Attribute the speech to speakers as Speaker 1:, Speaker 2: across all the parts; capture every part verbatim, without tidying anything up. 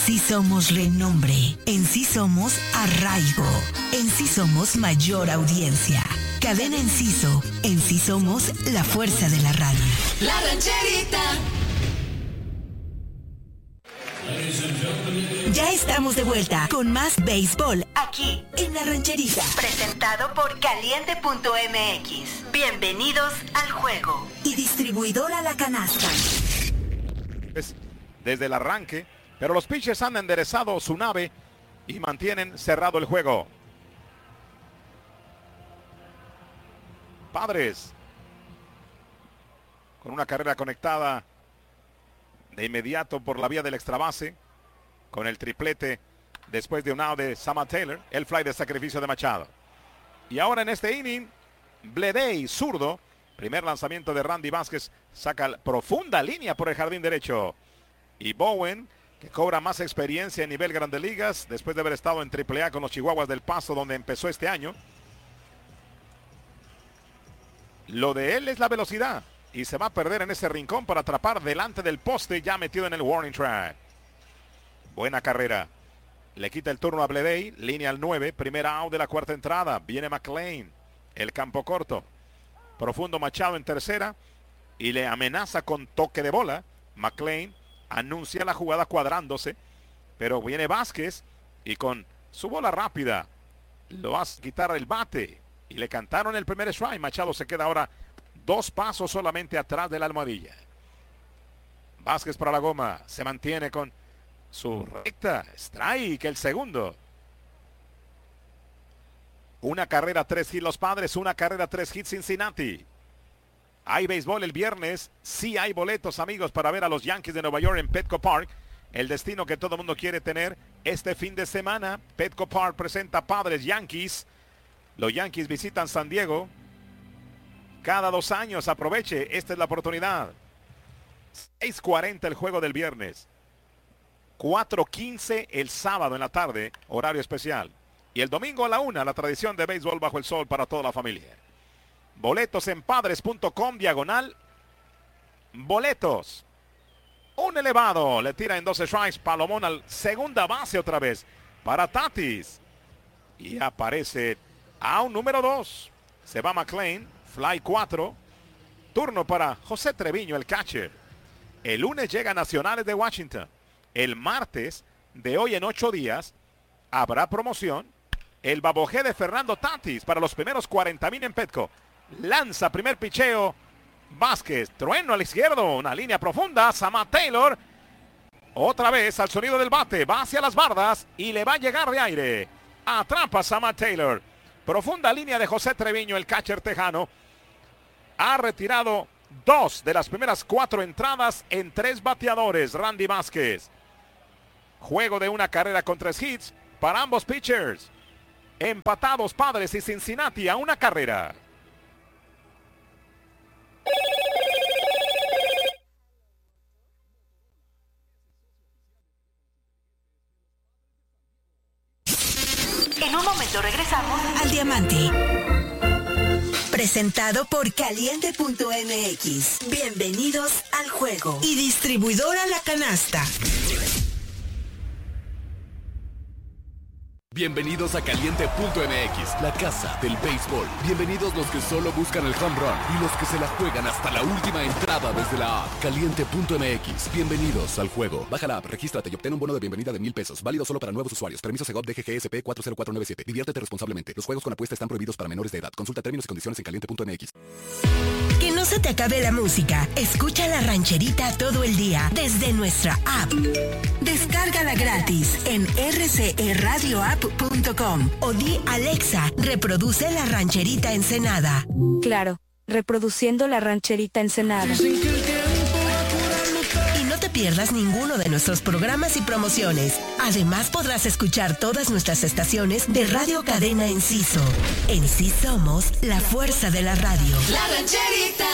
Speaker 1: sí somos renombre, en sí somos arraigo, en sí somos mayor audiencia. Cadena Enciso, en sí somos la fuerza de la radio.
Speaker 2: La Rancherita.
Speaker 1: Ya estamos de vuelta con más béisbol aquí en La Rancherita. Presentado por Caliente punto M X. Bienvenidos al juego. Y distribuidora La Canasta.
Speaker 3: Desde el arranque, pero los pitchers han enderezado su nave y mantienen cerrado el juego. Padres con una carrera conectada de inmediato por la vía del extra base, con el triplete después de un out de Samad Taylor, el fly de sacrificio de Machado. Y ahora en este inning, Bleday, zurdo, primer lanzamiento de Randy Vázquez, saca profunda línea por el jardín derecho. Y Bowen, que cobra más experiencia a nivel Grandes Ligas, después de haber estado en triple A con los Chihuahuas del Paso, donde empezó este año. Lo de él es la velocidad, y se va a perder en ese rincón para atrapar delante del poste, ya metido en el warning track. Buena carrera. Le quita el turno a Bleday, línea al nueve, primera out de la cuarta entrada. Viene McLean, el campo corto. Profundo Machado en tercera y le amenaza con toque de bola. McLean anuncia la jugada cuadrándose, pero viene Vázquez y con su bola rápida lo va a quitar el bate y le cantaron el primer strike. Machado se queda ahora dos pasos solamente atrás de la almohadilla. Vázquez para la goma, se mantiene con su recta, strike el segundo. Una carrera, tres hits los Padres, una carrera, tres hits Cincinnati. Hay béisbol el viernes, sí hay boletos, amigos, para ver a los Yankees de Nueva York en Petco Park. El destino que todo el mundo quiere tener este fin de semana. Petco Park presenta Padres Yankees. Los Yankees visitan San Diego. Cada dos años, aproveche, esta es la oportunidad. seis cuarenta el juego del viernes. cuatro quince el sábado en la tarde, horario especial. Y el domingo a la una, la tradición de béisbol bajo el sol para toda la familia. Boletos en padres punto com, diagonal. Boletos. Un elevado, le tira en doce strikes, Palomón al segunda base otra vez para Tatis. Y aparece a un número dos. Se va McLean, fly cuatro. Turno para José Treviño, el catcher. El lunes llega a Nacionales de Washington. El martes, de hoy en ocho días, habrá promoción. El babojé de Fernando Tatis para los primeros cuarenta mil en Petco. Lanza primer picheo. Vázquez, trueno al izquierdo, una línea profunda. Samad Taylor, otra vez al sonido del bate, va hacia las bardas y le va a llegar de aire. Atrapa Samad Taylor. Profunda línea de José Treviño, el catcher tejano. Ha retirado dos de las primeras cuatro entradas en tres bateadores, Randy Vázquez. Juego de una carrera con tres hits para ambos pitchers. Empatados Padres y Cincinnati a una carrera.
Speaker 1: En un momento regresamos al Diamante. Presentado por Caliente punto M X. Bienvenidos al juego. Y distribuidora La Canasta.
Speaker 4: Bienvenidos a Caliente punto M X, la casa del béisbol. Bienvenidos los que solo buscan el home run y los que se la juegan hasta la última entrada desde la app. Caliente punto M X, bienvenidos al juego. Baja la app, regístrate y obtén un bono de bienvenida de mil pesos. Válido solo para nuevos usuarios. Permiso Segov D G G S P cuatro cero cuatro nueve siete. Diviértete responsablemente. Los juegos con apuesta están prohibidos para menores de edad. Consulta términos y condiciones en Caliente punto M X.
Speaker 1: Que no se te acabe la música. Escucha La Rancherita todo el día desde nuestra app. Descárgala gratis en r c e radio app punto com o di Alexa, reproduce La Rancherita Ensenada.
Speaker 5: Claro, reproduciendo La Rancherita Ensenada.
Speaker 1: Y no te pierdas ninguno de nuestros programas y promociones. Además podrás escuchar todas nuestras estaciones de Radio Cadena Enciso. En sí somos la fuerza de la radio.
Speaker 2: La Rancherita.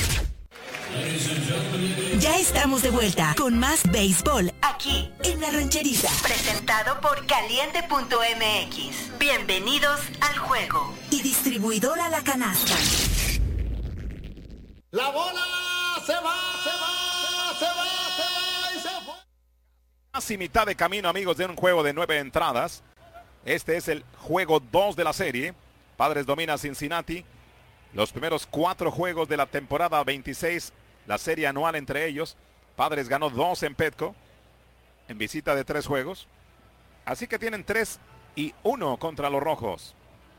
Speaker 1: Ya estamos de vuelta con más béisbol aquí en La Rancherita. Presentado por Caliente punto M X. Bienvenidos al juego. Y distribuidora La Canasta.
Speaker 6: La bola se va, se va, se va, se va y se fue.
Speaker 3: casi mitad de camino, amigos, de un juego de nueve entradas. Este es el juego dos de la serie. Padres domina a Cincinnati. Los primeros cuatro juegos de la temporada veintiséis, la serie anual entre ellos. Padres ganó dos en Petco, en visita de tres juegos. Así que tienen tres y uno contra los rojos.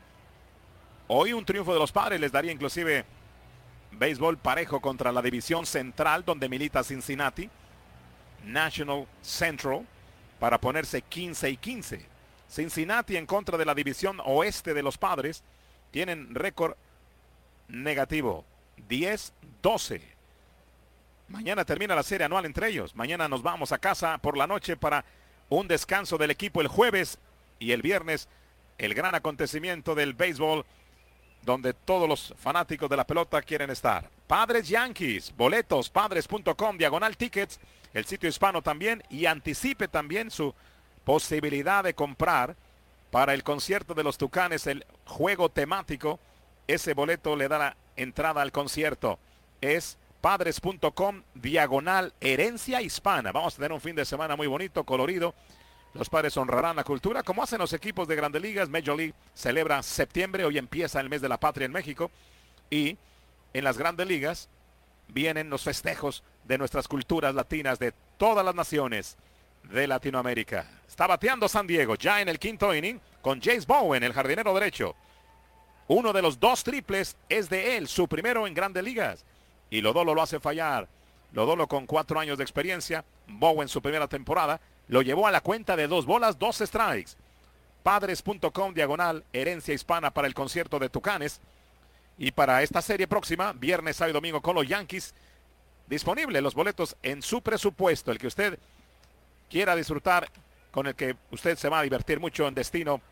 Speaker 3: Hoy un triunfo de los Padres les daría inclusive béisbol parejo contra la división central donde milita Cincinnati, National Central, para ponerse quince y quince. Cincinnati en contra de la división oeste de los Padres tienen récord negativo, diez doce. Mañana termina la serie anual entre ellos. Mañana nos vamos a casa por la noche para un descanso del equipo el jueves, y el viernes el gran acontecimiento del béisbol donde todos los fanáticos de la pelota quieren estar. Padres Yankees, boletos, padres punto com, diagonal tickets, el sitio hispano también, y anticipe también su posibilidad de comprar para el concierto de los Tucanes, el juego temático. Ese boleto le da la entrada al concierto. Es padres punto com, diagonal herencia hispana. Vamos a tener un fin de semana muy bonito, colorido. Los Padres honrarán la cultura, como hacen los equipos de Grandes Ligas. Major League celebra septiembre, hoy empieza el mes de la patria en México. Y en las Grandes Ligas vienen los festejos de nuestras culturas latinas de todas las naciones de Latinoamérica. Está bateando San Diego ya en el quinto inning con Jace Bowen, el jardinero derecho. Uno de los dos triples es de él, su primero en Grandes Ligas. Y Lodolo lo hace fallar. Lodolo con cuatro años de experiencia. Bowen su primera temporada lo llevó a la cuenta de dos bolas, dos strikes. padres punto com, diagonal herencia hispana para el concierto de Tucanes. Y para esta serie próxima, viernes, sábado y domingo con los Yankees, disponible los boletos en su presupuesto, el que usted quiera disfrutar, con el que usted se va a divertir mucho en destino.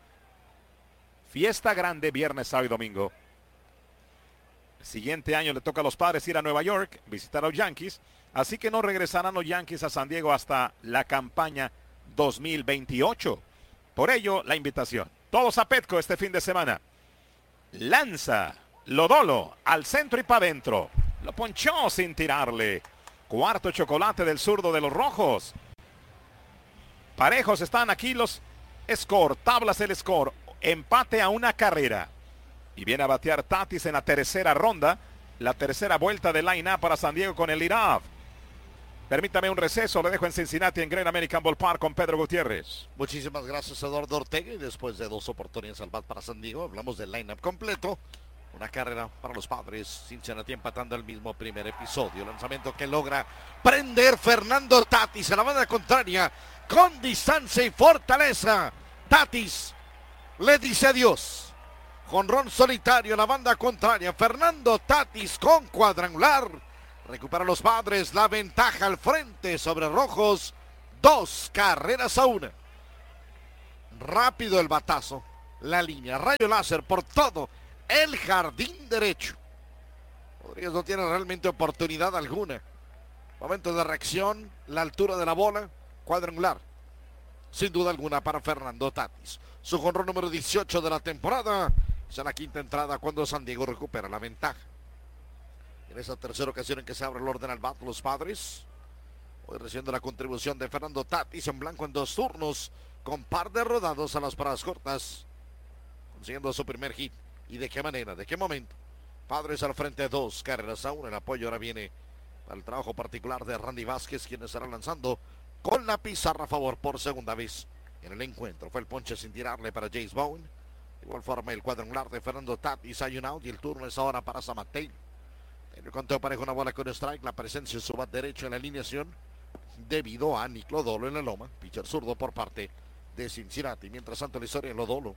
Speaker 3: Fiesta grande, viernes, sábado y domingo. El siguiente año le toca a los Padres ir a Nueva York, visitar a los Yankees. Así que no regresarán los Yankees a San Diego hasta la campaña dos mil veintiocho. Por ello, la invitación. Todos a Petco este fin de semana. Lanza Lodolo al centro y para adentro. Lo ponchó sin tirarle. Cuarto chocolate del zurdo de los rojos. Parejos están aquí los score. Tablas el score. Empate a una carrera. Y viene a batear Tatis en la tercera ronda. La tercera vuelta de line-up para San Diego con el lead-off. Permítame un receso, le dejo en Cincinnati, en Great American Ballpark con Pedro Gutiérrez.
Speaker 6: Muchísimas gracias, Eduardo Ortega. Y después de dos oportunidades al bat para San Diego, hablamos del line-up completo. Una carrera para los Padres. Cincinnati empatando el mismo primer episodio. Lanzamiento que logra prender Fernando Tatis a la banda contraria con distancia y fortaleza. Tatis le dice adiós. Jonrón solitario a la banda contraria. Fernando Tatis con cuadrangular. Recupera los Padres la ventaja al frente sobre rojos. Dos carreras a una. Rápido el batazo. La línea. Rayo láser por todo el jardín derecho. Rodríguez no tiene realmente oportunidad alguna. Momento de reacción. La altura de la bola. Cuadrangular. Sin duda alguna para Fernando Tatis. Su jonrón número dieciocho de la temporada. Es en la quinta entrada cuando San Diego recupera la ventaja. En esa tercera ocasión en que se abre el orden al bat, los Padres. Hoy recibiendo la contribución de Fernando Tatis en blanco en dos turnos. Con par de rodados a las paradas cortas. Consiguiendo su primer hit. ¿Y de qué manera? ¿De qué momento? Padres al frente, dos carreras a uno. El apoyo ahora viene para el trabajo particular de Randy Vázquez, quien estará lanzando con la pizarra a favor por segunda vez en el encuentro. Fue el ponche sin tirarle para Jace Bowen. De igual forma el cuadrangular de Fernando Tatis hay un out y el turno es ahora para Sam Taylor. El conteo pareja una bola con strike, la presencia en su bat derecho en la alineación debido a Nick Lodolo en la loma, pitcher zurdo por parte de Cincinnati. Mientras tanto la historia en Lodolo,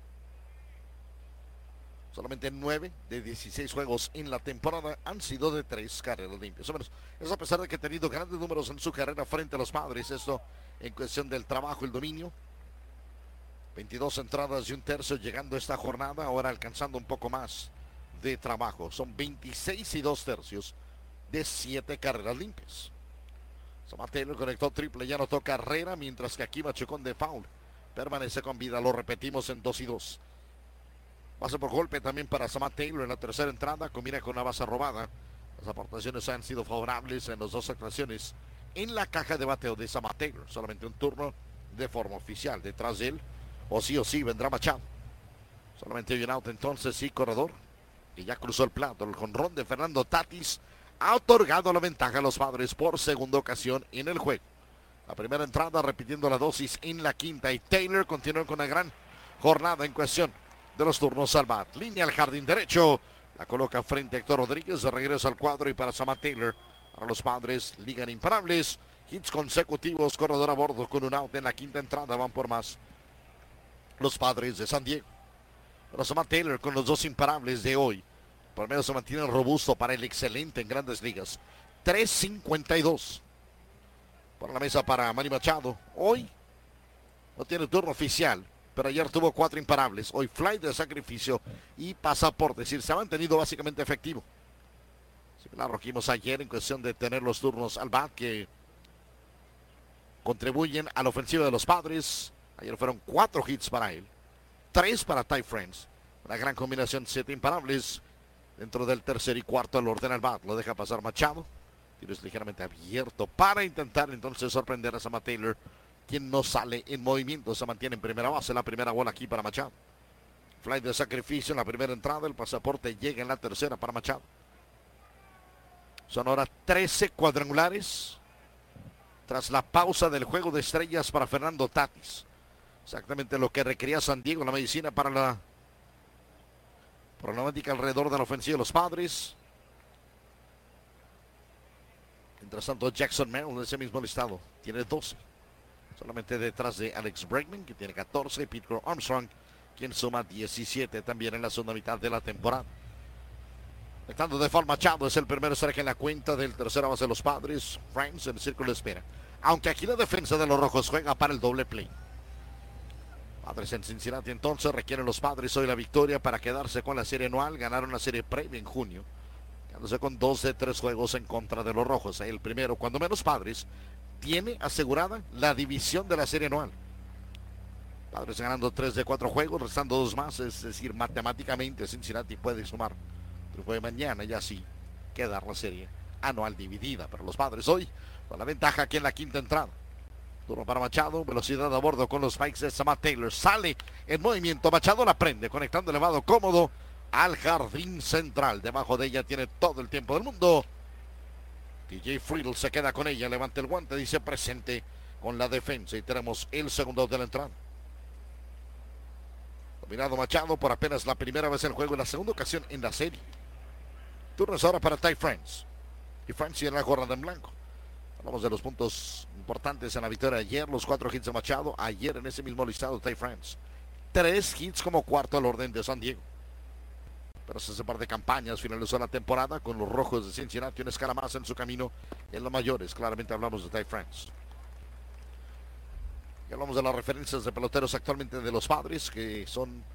Speaker 6: solamente nueve de dieciséis juegos en la temporada han sido de tres carreras limpias. Es a pesar de que ha tenido grandes números en su carrera frente a los Padres, esto en cuestión del trabajo, el dominio. veintidós entradas y un tercio llegando a esta jornada, ahora alcanzando un poco más de trabajo. Son veintiséis y dos tercios de siete carreras limpias. Samatelo conectó triple, ya notó carrera, mientras que aquí Machucón de foul permanece con vida. Lo repetimos en dos y dos. Base por golpe también para Samad Taylor en la tercera entrada. Combina con una base robada. Las aportaciones han sido favorables en las dos actuaciones en la caja de bateo de Samad Taylor. Solamente un turno de forma oficial. Detrás de él, o sí o sí, vendrá Machado. Solamente hay un out entonces, sí, corredor. Y ya cruzó el plato. El jonrón de Fernando Tatis ha otorgado la ventaja a los Padres por segunda ocasión en el juego. La primera entrada repitiendo la dosis en la quinta. Y Taylor continúa con una gran jornada en cuestión de los turnos al bat. Línea al jardín derecho. La coloca frente a Héctor Rodríguez. De regreso al cuadro y para Samad Taylor. Para los Padres, ligan imparables. Hits consecutivos, corredor a bordo con un out en la quinta entrada. Van por más los Padres de San Diego. Pero Samad Taylor con los dos imparables de hoy. Por lo menos se mantiene robusto para el excelente en Grandes Ligas. tres cincuenta y dos. Por la mesa para Manny Machado. Hoy no tiene turno oficial, pero ayer tuvo cuatro imparables. Hoy fly de sacrificio y pasaporte. Es decir, se ha mantenido básicamente efectivo. Similar lo que vimos ayer en cuestión de tener los turnos al bat que contribuyen a la ofensiva de los Padres. Ayer fueron cuatro hits para él. Tres para Ty France. Una gran combinación, siete imparables. Dentro del tercer y cuarto el orden al bat. Lo deja pasar Machado. Tiro es ligeramente abierto para intentar entonces sorprender a Samad Taylor, quien no sale en movimiento. Se mantiene en primera base. La primera bola aquí para Machado. Fly de sacrificio en la primera entrada. El pasaporte llega en la tercera para Machado. Son ahora trece cuadrangulares tras la pausa del juego de estrellas para Fernando Tatis. Exactamente lo que requería San Diego, la medicina para la problemática alrededor de la ofensiva de los Padres. Mientras tanto, Jackson Merrill, ese mismo listado, tiene doce. Solamente detrás de Alex Bregman, que tiene catorce, y Pete Crow Armstrong, quien suma diecisiete también en la segunda mitad de la temporada. Estando de foul Machado, es el primero que en la cuenta del tercera base de los Padres. France en el círculo de espera. Aunque aquí la defensa de los Rojos juega para el doble play. Padres en Cincinnati entonces requieren los Padres hoy la victoria para quedarse con la serie anual. Ganaron la serie previa en junio, quedándose con dos de tres juegos en contra de los Rojos. El primero, cuando menos Padres, tiene asegurada la división de la serie anual. Padres ganando tres de cuatro juegos, restando dos más, es decir, matemáticamente Cincinnati puede sumar triunfo de mañana y así quedar la serie anual dividida. Pero los Padres hoy con la ventaja aquí en la quinta entrada. Turno para Machado, velocidad a bordo con los spikes de Samad Taylor. Sale en movimiento, Machado la prende, conectando elevado cómodo al jardín central. Debajo de ella tiene todo el tiempo del mundo. D J Friedl se queda con ella, levanta el guante, dice presente con la defensa. Y tenemos el segundo de la entrada. Dominado Machado por apenas la primera vez en el juego y la segunda ocasión en la serie. Turno es ahora para Ty France. Y France tiene la jornada en blanco. Hablamos de los puntos importantes en la victoria de ayer. Los cuatro hits de Machado. Ayer en ese mismo listado Ty France. Tres hits como cuarto al orden de San Diego. Pero hace par de campañas finalizó la temporada con los Rojos de Cincinnati. Una escala más en su camino en los mayores. Claramente hablamos de Ty France. Y hablamos de las referencias de peloteros actualmente de los Padres, que son